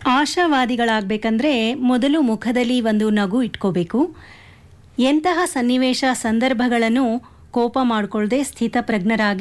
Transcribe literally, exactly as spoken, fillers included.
ಆಶಾವಾದಿಗಳಾಗಬೇಕಂದ್ರೆ ಮೊದಲು ಮುಖದಲ್ಲಿ ಒಂದು ನಗು ಇಟ್ಕೋಬೇಕು. ಎಂತಹ ಸನ್ನಿವೇಶ ಸಂದರ್ಭಗಳನ್ನು ಕೋಪ ಮಾಡಿಕೊಳ್ಳದೆ ಸ್ಥಿತಪ್ರಜ್ಞರಾಗಿ